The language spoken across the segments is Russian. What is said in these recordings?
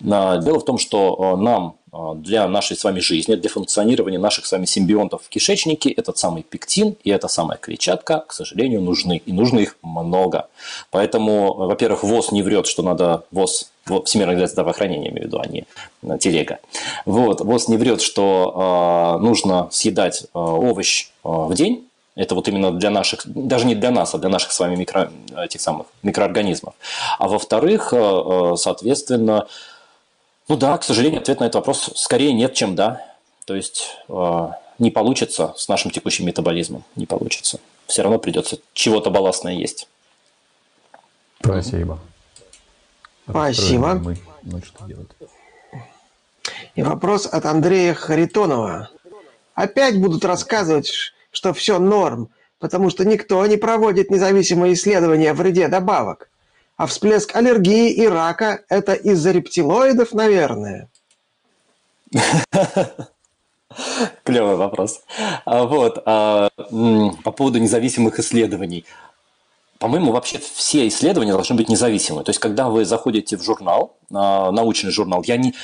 Дело в том, что нам для нашей с вами жизни, для функционирования наших с вами симбионтов в кишечнике этот самый пектин и эта самая клетчатка, к сожалению, нужны. И нужно их много. Поэтому, во-первых, ВОЗ не врет, что надо Всемирная организация здравоохранения, имею в виду, а не телега. ВОЗ не врет, что нужно съедать овощ в день. Это вот именно для наших, даже не для нас, а для наших с вами микроорганизмов. А во-вторых, соответственно, ну да, к сожалению, ответ на этот вопрос скорее нет, чем да. То есть не получится с нашим текущим метаболизмом. Не получится. Все равно придется чего-то балластное есть. Спасибо. Спасибо. Что делать? И вопрос от Андрея Харитонова. Опять будут рассказывать, что все норм, потому что никто не проводит независимые исследования о вреде добавок. А всплеск аллергии и рака – это из-за рептилоидов, наверное. Клевый вопрос. По поводу независимых исследований. По-моему, вообще все исследования должны быть независимы. То есть, когда вы заходите в журнал, научный журнал,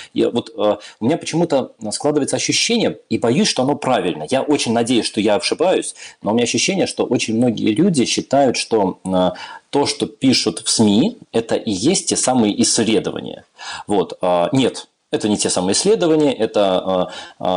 у меня почему-то складывается ощущение, и боюсь, что оно правильно. Я очень надеюсь, что я ошибаюсь, но у меня ощущение, что очень многие люди считают, что то, что пишут в СМИ, это и есть те самые исследования. Нет. Это не те самые исследования, это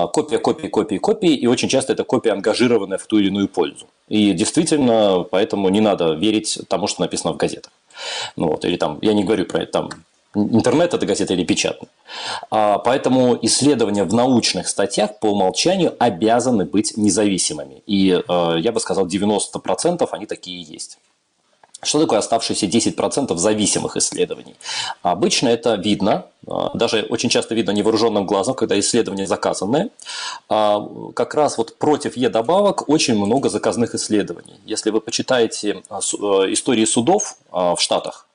копия, и очень часто это копия, ангажированная в ту или иную пользу. И действительно, поэтому не надо верить тому, что написано в газетах. Или там, я не говорю про это, интернет – это газета или печатная. Поэтому исследования в научных статьях по умолчанию обязаны быть независимыми. И я бы сказал, 90% они такие и есть. Что такое оставшиеся 10% зависимых исследований? Обычно это видно, даже очень часто видно невооруженным глазом, когда исследования заказанные. Как раз против Е-добавок очень много заказных исследований. Если вы почитаете истории судов в Штатах,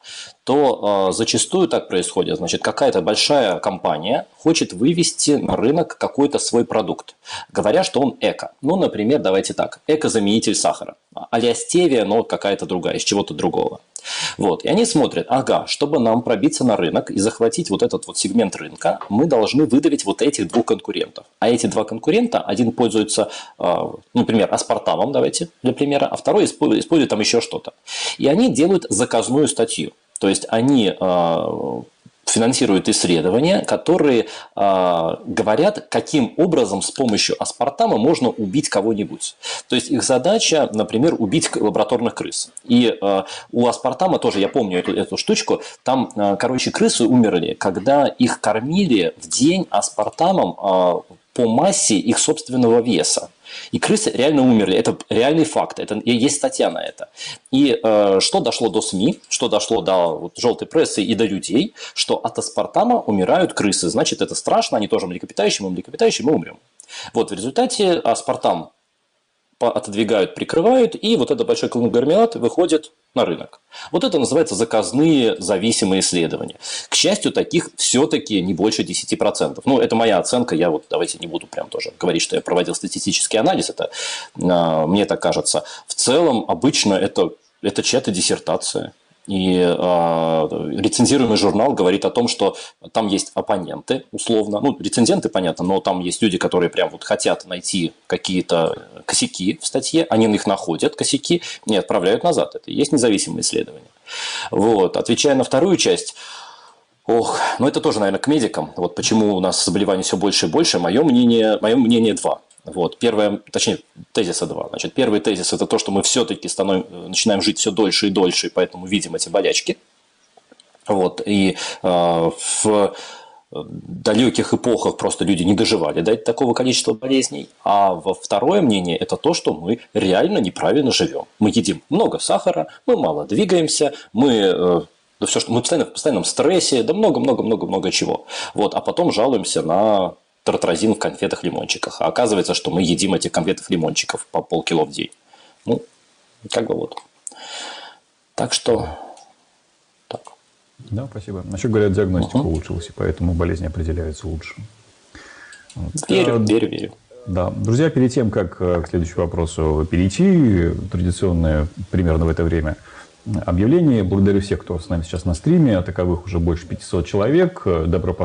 то зачастую так происходит. Значит, какая-то большая компания хочет вывести на рынок какой-то свой продукт, говоря, что он эко. Например, давайте так, эко-заменитель сахара. А-ля стевия, но какая-то другая, из чего-то другого. И они смотрят, чтобы нам пробиться на рынок и захватить этот сегмент рынка, мы должны выдавить этих двух конкурентов. А эти два конкурента, один пользуется, например, аспартамом, давайте, для примера, а второй использует там еще что-то. И они делают заказную статью. То есть они финансируют исследования, которые говорят, каким образом с помощью аспартама можно убить кого-нибудь. То есть их задача, например, убить лабораторных крыс. И у аспартама тоже, я помню эту штучку, там, крысы умерли, когда их кормили в день аспартамом по массе их собственного веса. И крысы реально умерли. Это реальный факт. Есть статья на это. И что дошло до СМИ, что дошло до желтой прессы и до людей, что от аспартама умирают крысы. Значит, это страшно, они тоже млекопитающие, мы умрем. В результате аспартам отодвигают, прикрывают, и этот большой конгломерат выходит на рынок. Это называется заказные зависимые исследования. К счастью, таких все-таки не больше 10%. Это моя оценка, давайте не буду прям тоже говорить, что я проводил статистический анализ, это мне так кажется. В целом, обычно это чья-то диссертация. И рецензируемый журнал говорит о том, что там есть оппоненты, условно. Рецензенты, понятно, но там есть люди, которые прям хотят найти какие-то косяки в статье, они их находят, косяки, и отправляют назад. Это и есть независимые исследования. Отвечая на вторую часть, это тоже, наверное, к медикам. Почему у нас заболеваний все больше и больше, мое мнение два. Первое, точнее, тезиса два. Значит, первый тезис – это то, что мы все-таки начинаем жить все дольше и дольше, и поэтому видим эти болячки. И в далеких эпохах просто люди не доживали до такого количества болезней. А второе мнение – это то, что мы реально неправильно живем. Мы едим много сахара, мы мало двигаемся, мы постоянно в постоянном стрессе, много чего. А потом жалуемся на тартразин в конфетах-лимончиках. А оказывается, что мы едим этих конфетов-лимончиков по полкило в день. Так что так. Да, спасибо. Еще говорят, диагностика улучшилась, и поэтому болезни определяются лучше. Верю. Да. Друзья, перед тем, как к следующему вопросу перейти, традиционное примерно в это время объявление. Благодарю всех, кто с нами сейчас на стриме. Таковых уже больше 500 человек. Добро пожаловать.